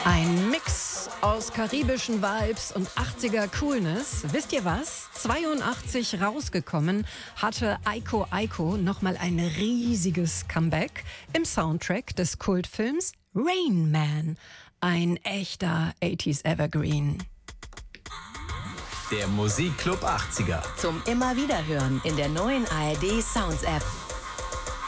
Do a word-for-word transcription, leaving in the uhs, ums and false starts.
Ein Mix aus karibischen Vibes und achtziger Coolness. Wisst ihr was? zweiundachtzig rausgekommen hatte Aiko Aiko nochmal ein riesiges Comeback im Soundtrack des Kultfilms Rain Man. Ein echter achtziger Evergreen. Der Musikclub achtziger. Zum immer wieder hören in der neuen A R D Sounds App.